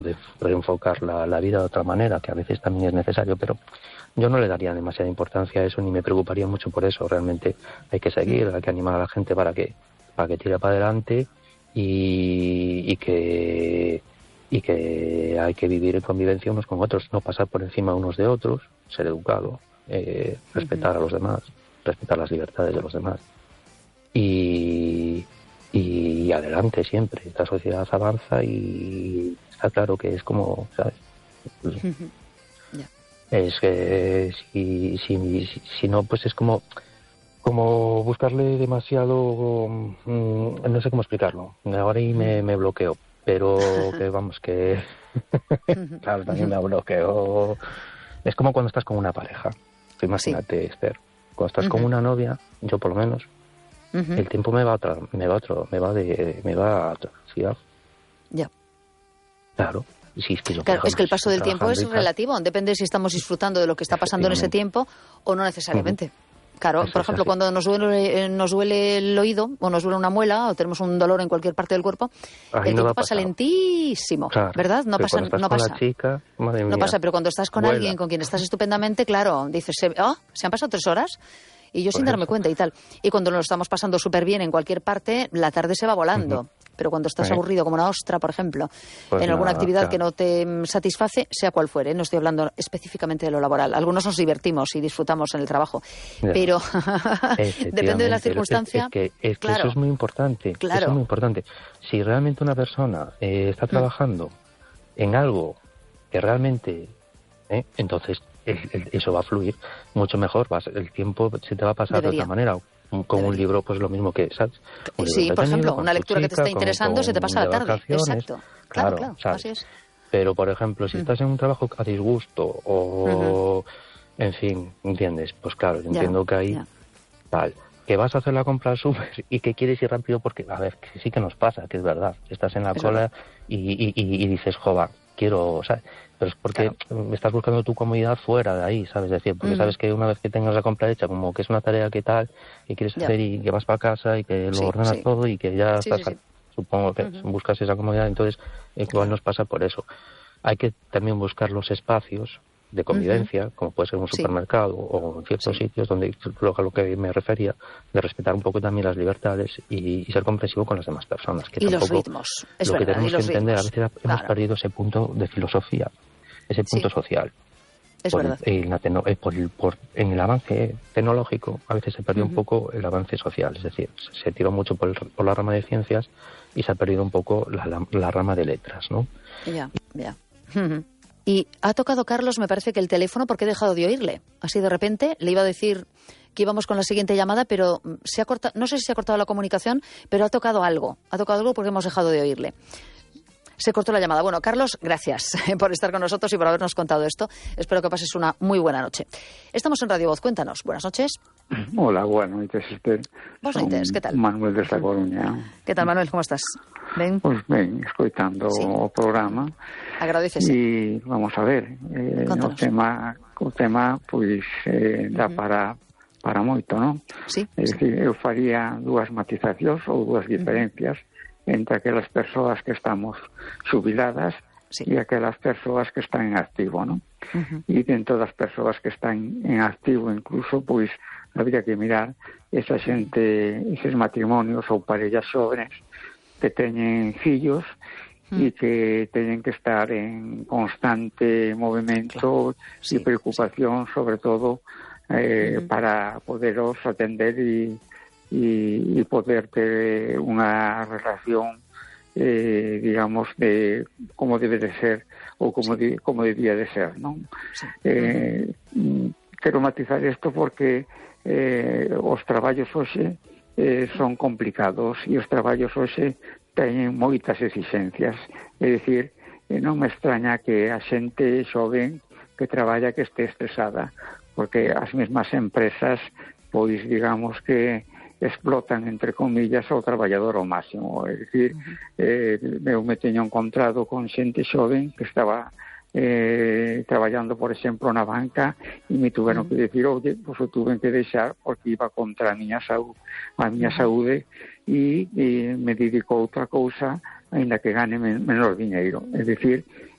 de reenfocar la vida de otra manera, que a veces también es necesario, pero yo no le daría demasiada importancia a eso ni me preocuparía mucho por eso. Realmente hay que seguir, hay que animar a la gente para que tire para adelante y que hay que vivir en convivencia unos con otros, no pasar por encima unos de otros, ser educado, respetar a los demás, respetar las libertades de los demás y adelante siempre. Esta sociedad avanza y está claro que es como, ¿sabes? Es que si no, pues es como buscarle demasiado, no sé cómo explicarlo, ahora ahí me bloqueo, pero que vamos, que claro, también me bloqueo. Es como cuando estás con una pareja, imagínate, Esther, cuando estás con una novia, yo por lo menos, el tiempo me va a otra velocidad. Ya. Claro. Sí, es que claro, es que el paso del tiempo es relativo, depende si estamos disfrutando de lo que está pasando en ese tiempo o no necesariamente. Claro, por ejemplo, cuando nos duele el oído o nos duele una muela o tenemos un dolor en cualquier parte del cuerpo, el tiempo pasa lentísimo, claro, ¿verdad? No pasa. No pasa, pero cuando estás con alguien con quien estás estupendamente, claro, dices, se han pasado 3 horas y yo sin darme cuenta y tal. Y cuando nos lo estamos pasando súper bien en cualquier parte, la tarde se va volando. Pero cuando estás aburrido como una ostra, por ejemplo, en alguna actividad que no te satisface, sea cual fuere, no estoy hablando específicamente de lo laboral. Algunos nos divertimos y disfrutamos en el trabajo, pero depende de la circunstancia. Es que eso es muy importante. Claro. Eso es muy importante. Si realmente una persona está trabajando en algo que realmente, entonces eso va a fluir mucho mejor. El tiempo se te va a pasar de otra manera. Con un libro, pues lo mismo que, ¿sabes? Sí, por ejemplo, una lectura que te está interesando se te pasa la tarde. Exacto. Claro, así es. Pero, por ejemplo, si estás en un trabajo a disgusto o, en fin, ¿entiendes? Pues claro, yo entiendo que ahí, tal, que vas a hacer la compra al súper y que quieres ir rápido porque, a ver, que sí que nos pasa, que es verdad. Estás en la cola y dices, jova, quiero, ¿sabes? Pero es porque estás buscando tu comodidad fuera de ahí, ¿sabes? Es decir, porque sabes que una vez que tengas la compra hecha, como que es una tarea que tal, que quieres hacer y que vas para casa y que lo ordenas todo y que ya estás, supongo que buscas esa comodidad, entonces igual nos pasa por eso. Hay que también buscar los espacios de convivencia, como puede ser un supermercado o en ciertos sitios donde a lo que me refería, de respetar un poco también las libertades y ser comprensivo con las demás personas. Que y tampoco, los ritmos. Es lo verdad, que tenemos que entender, a veces hemos perdido ese punto de filosofía, ese punto social. Es verdad. En el avance tecnológico a veces se perdió un poco el avance social, es decir, se tiró mucho por la rama de ciencias y se ha perdido un poco la rama de letras, ¿no? Ya. Y ha tocado, Carlos, me parece que el teléfono, porque he dejado de oírle. Así de repente le iba a decir que íbamos con la siguiente llamada, pero se ha cortado, no sé si se ha cortado la comunicación, pero ha tocado algo porque hemos dejado de oírle. Se cortó la llamada. Bueno, Carlos, gracias por estar con nosotros y por habernos contado esto. Espero que pases una muy buena noche. Estamos en Radio Voz. Cuéntanos. Buenas noches. Hola, buenas noches, Esther. Buenas noches, ¿qué tal? Manuel desde A Coruña. ¿Qué tal, Manuel? ¿Cómo estás? Ben? Pois ben, escoitando o programa. Agradecese. E vamos a ver, o tema pois dá para moito, non? Sí. É dicir, eu faría dúas matizacións ou dúas diferencias entre aquelas persoas que estamos xubiladas e aquelas persoas que están en activo, non? E dentro das persoas que están en activo incluso, pois habría que mirar esa xente, eses matrimonios ou parellas xóvenes que teñen fillos e que teñen que estar en constante movimento e preocupación, sobre todo para poderos atender e poder ter unha relación digamos de como debe de ser ou como debía de ser, non? Quero matizar isto porque os traballos hoxe son complicados e os traballos hoxe teñen moitas exixencias. É dicir, non me extraña que a xente xoven que traballa que este estresada, porque as mesmas empresas, pois digamos que explotan, entre comillas, ao traballador ao máximo. É dicir, eu me teño encontrado con xente xoven que estaba traballando, por exemplo, na banca, e me tuveron que decir, oye, pues o tuven que deixar porque iba contra a miña saúde, e me dedico a outra cousa, aínda que gane menos diñeiro. É dicir,